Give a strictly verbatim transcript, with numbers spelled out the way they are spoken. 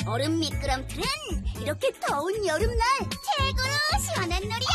얼음 미끄럼틀은 이렇게 더운 여름날 최고로 시원한 놀이야.